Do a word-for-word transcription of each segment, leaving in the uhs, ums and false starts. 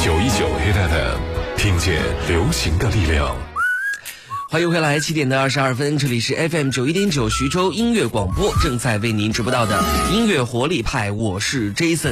九一九 Hit F M， 听见流行的力量。 欢迎回来，七点的二十二分，这里是 F M 九一点九徐州音乐广播，正在为您直播到的音乐活力派，我是 Jason。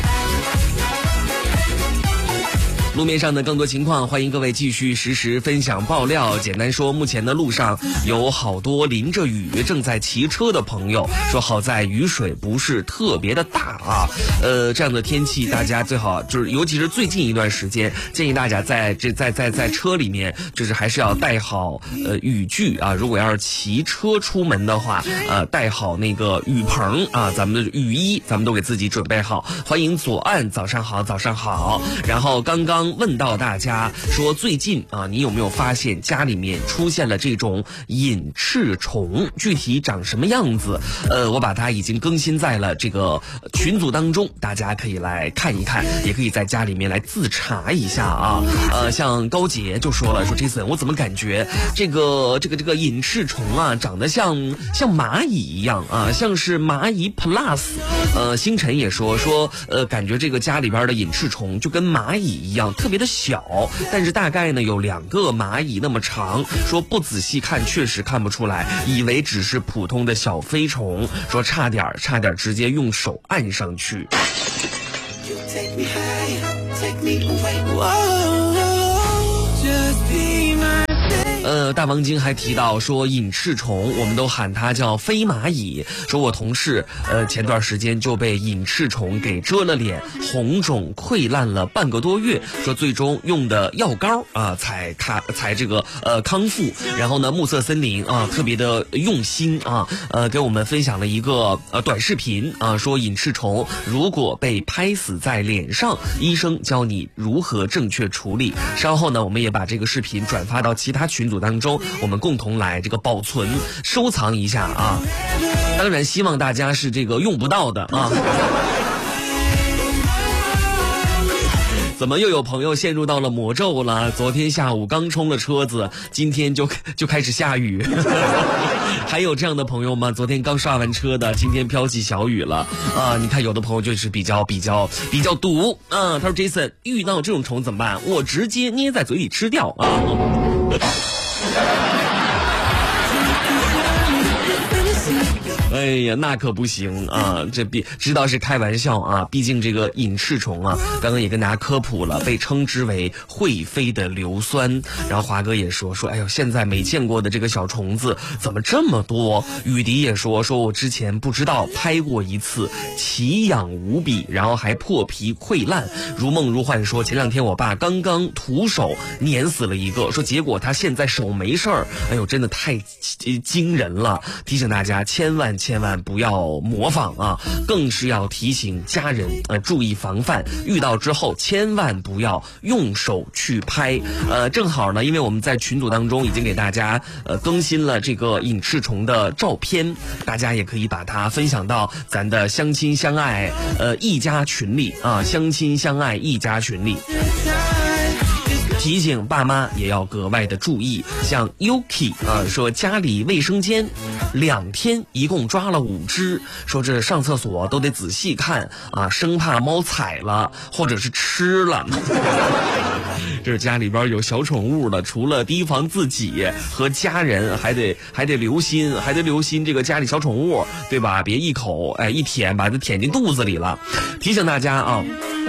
路面上的更多情况，欢迎各位继续实时分享爆料。简单说，目前的路上有好多淋着雨正在骑车的朋友，说好在雨水不是特别的大啊。呃，这样的天气，大家最好就是，尤其是最近一段时间，建议大家在这在在在车里面，就是还是要带好呃雨具啊。如果要是骑车出门的话，呃，带好那个雨棚啊，咱们的雨衣，咱们都给自己准备好。欢迎左岸，早上好，早上好。然后刚刚问到大家说，最近啊，你有没有发现家里面出现了这种隐翅虫？具体长什么样子？呃，我把它已经更新在了这个群组当中，大家可以来看一看，也可以在家里面来自查一下啊。呃，像高杰就说了，说 Jason， 我怎么感觉这个这个这个隐翅虫啊，长得像像蚂蚁一样啊，像是蚂蚁 Plus。呃，星辰也说说，呃，感觉这个家里边的隐翅虫就跟蚂蚁一样。特别的小，但是大概呢有两个蚂蚁那么长，说不仔细看确实看不出来，以为只是普通的小飞虫，说差点差点直接用手按上去。呃，大王晶还提到说，隐翅虫我们都喊它叫飞蚂蚁。说我同事呃前段时间就被隐翅虫给蛰了脸，红肿溃烂了半个多月。说最终用的药膏啊才康才这个呃康复。然后呢，暮色森林啊特别的用心啊，呃给我们分享了一个呃短视频啊，说隐翅虫如果被拍死在脸上，医生教你如何正确处理。稍后呢，我们也把这个视频转发到其他群组当中，我们共同来这个保存收藏一下啊。当然希望大家是这个用不到的啊。怎么又有朋友陷入到了魔咒了？昨天下午刚冲了车子，今天就就开始下雨。还有这样的朋友吗？昨天刚刷完车的，今天飘起小雨了啊！你看有的朋友就是比较比较比较毒啊。他说 Jason， 遇到这种虫怎么办？我直接捏在嘴里吃掉啊。哎呀，那可不行啊！这比知道是开玩笑啊，毕竟这个隐翅虫啊，刚刚也跟大家科普了，被称之为会飞的硫酸。然后华哥也说说，哎呦，现在没见过的这个小虫子怎么这么多？雨迪也说说，我之前不知道，拍过一次，奇痒无比，然后还破皮溃烂。如梦如幻说，前两天我爸刚刚徒手碾死了一个，说结果他现在手没事儿。哎呦，真的太惊人了！提醒大家，千万千万不要模仿啊，更是要提醒家人呃注意防范，遇到之后千万不要用手去拍。呃，正好呢，因为我们在群组当中已经给大家呃更新了这个隐翅虫的照片，大家也可以把它分享到咱的相亲相爱呃一家群里啊，相亲相爱一家群里。提醒爸妈也要格外的注意，像 Yuki 啊说家里卫生间两天一共抓了五只，说这上厕所都得仔细看啊，生怕猫踩了或者是吃了。这是家里边有小宠物的，除了提防自己和家人，还得还得留心，还得留心这个家里小宠物，对吧？别一口哎一舔把它舔进肚子里了。提醒大家啊。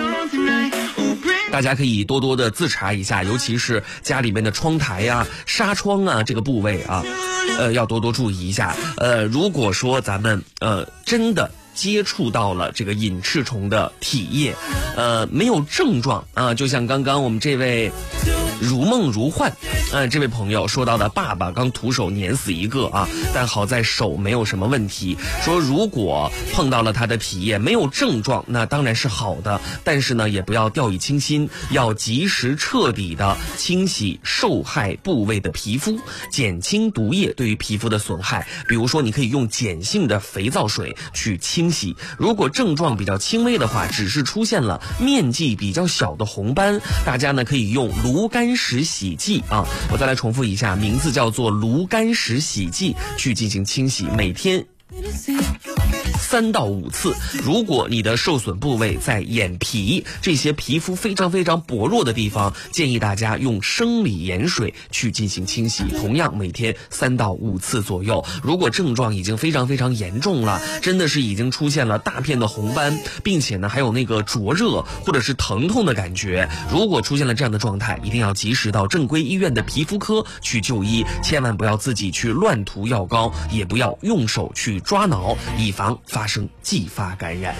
大家可以多多的自查一下，尤其是家里面的窗台呀、啊、纱窗啊这个部位啊，呃，要多多注意一下。呃，如果说咱们呃真的接触到了这个隐翅虫的体液，呃，没有症状啊，就像刚刚我们这位如梦如幻，呃，这位朋友说到的，爸爸刚徒手碾死一个啊，但好在手没有什么问题。说如果碰到了他的体液没有症状，那当然是好的，但是呢，也不要掉以轻心，要及时彻底的清洗受害部位的皮肤，减轻毒液对于皮肤的损害。比如说，你可以用碱性的肥皂水去清洗。如果症状比较轻微的话，只是出现了面积比较小的红斑，大家呢可以用炉甘石洗剂啊，我再来重复一下，名字叫做炉甘石洗剂去进行清洗，每天三到五次。如果你的受损部位在眼皮这些皮肤非常非常薄弱的地方，建议大家用生理盐水去进行清洗，同样每天三到五次左右。如果症状已经非常非常严重了，真的是已经出现了大片的红斑，并且呢还有那个灼热或者是疼痛的感觉，如果出现了这样的状态，一定要及时到正规医院的皮肤科去就医，千万不要自己去乱涂药膏，也不要用手去抓挠，以防发生继发感染。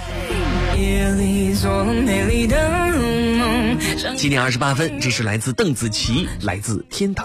七点二十八分，这是来自邓紫棋，来自天堂。